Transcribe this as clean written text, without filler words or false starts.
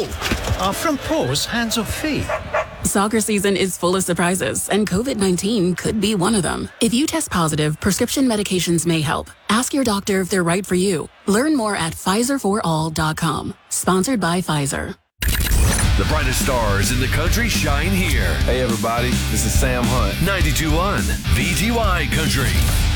Are front paws hands or feet? Soccer season is full of surprises, and COVID-19 could be one of them. If you test positive, prescription medications may help. Ask your doctor if they're right for you. Learn more at PfizerForAll.com. Sponsored by Pfizer. The brightest stars in the country shine here. Hey, everybody. This is Sam Hunt. 92.1 VGY Country.